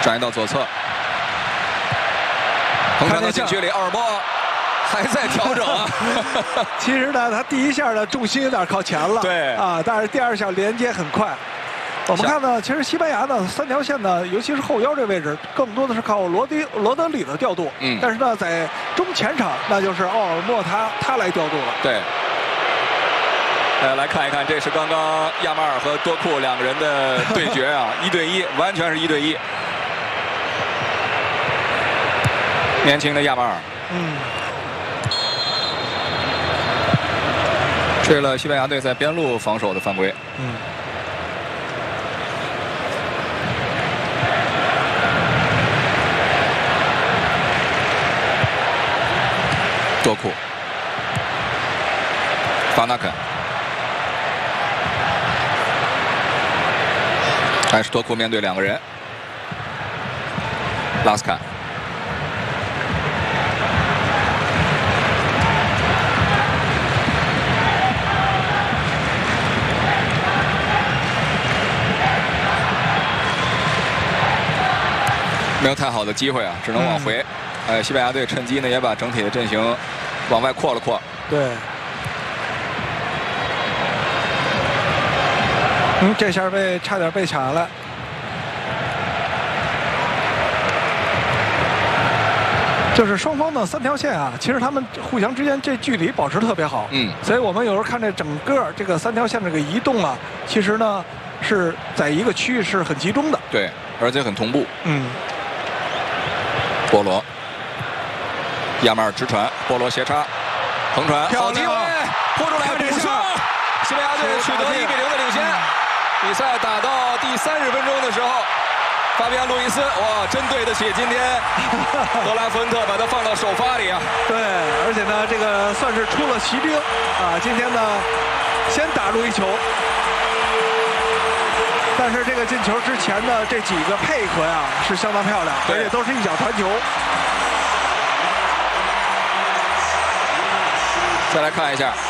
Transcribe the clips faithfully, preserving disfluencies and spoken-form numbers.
转移到左侧，横传到禁区里，奥尔莫还在调整啊。 其实呢，他第一下的重心有点靠前了， 对啊，但是第二下连接很快。我们看呢，其实西班牙呢三条线呢，尤其是后腰这位置，更多的是靠罗迪罗德里的调度。 嗯， 但是呢，在中前场，那就是奥尔莫他他来调度了。 对。呃，来看一看，这是刚刚亚马尔和多库两个人的对决啊，一对一，完全是一对一。年轻的亚马尔， 嗯， 吹了西班牙队在边路防守的犯规。 嗯。 多库，法纳肯，还是多库面对两个人，拉斯坎，没有太好的机会啊，只能往回。嗯、呃，西班牙队趁机呢也把整体的阵型往外扩了扩。 对。嗯，这下被差点被抢下来。就是双方的三条线啊，其实他们互相之间这距离保持特别好。 嗯。 所以我们有时候看这整个这个三条线这个移动啊，其实呢是在一个区域是很集中的。 对，而且很同步。 嗯。 波罗。亚马尔直传，波罗斜插，横传，好机会，扑出来补射，西班牙队取得一比零的领先。比赛打到第三十分钟的时候，法比安·路易斯，哇，真对得起今天德拉福恩特把他放到首发里啊。 对，而且呢，这个算是出了奇兵啊，今天呢，先打入一球。但是这个进球之前的这几个配合呀是相当漂亮，而且都是一脚传球。 再来看一下，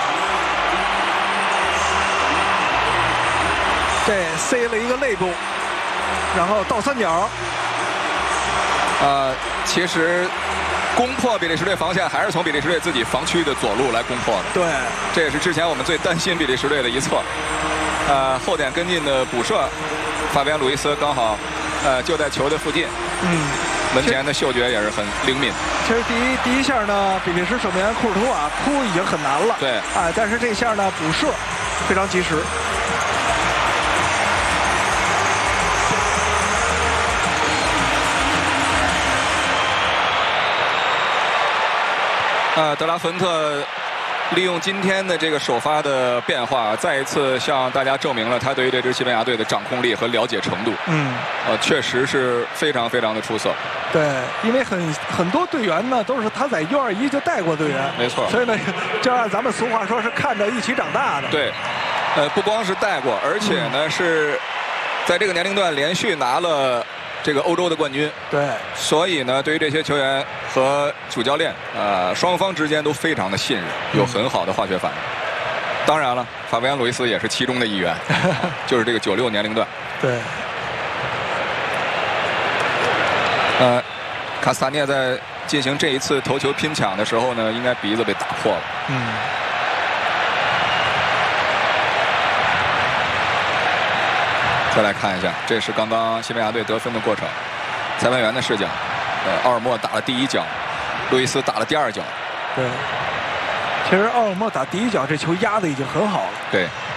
这塞了一个肋部，然后倒三角。 呃，其实攻破比利时队防线还是从比利时队自己防区的左路来攻破的。 对， 这也是之前我们最担心比利时队的一侧。呃，后点跟进的补射，法比安·鲁伊斯刚好，呃，就在球的附近。 嗯。 门前的嗅觉也是很灵敏。 其实第一第一下呢，比利时守门员库尔图瓦扑已经很难了。 对。 哎，但是这下呢，补射非常及时。 呃，德拉芬特利用今天的这个首发的变化，再一次向大家证明了他对于这支西班牙队的掌控力和了解程度。 嗯。 呃，确实是非常非常的出色。 对，因为很很多队员呢都是他在 U 二一就带过队员， 没错。 所以呢，就按咱们俗话说是看着一起长大的。 对，呃，不光是带过，而且呢、嗯、是在这个年龄段连续拿了这个欧洲的冠军。 对， 所以呢，对于这些球员和主教练，呃，双方之间都非常的信任，有很好的化学反应。嗯、当然了，法比安·路易斯也是其中的一员，就是这个九六年龄段。 对。 呃，卡斯塔涅在进行这一次头球拼抢的时候呢，应该鼻子被打破了。 嗯。 再来看一下，这是刚刚西班牙队得分的过程。裁判员的视角，呃，奥尔莫打了第一脚，路易斯打了第二脚。 对。其实奥尔莫打第一脚，这球压的已经很好了。 对。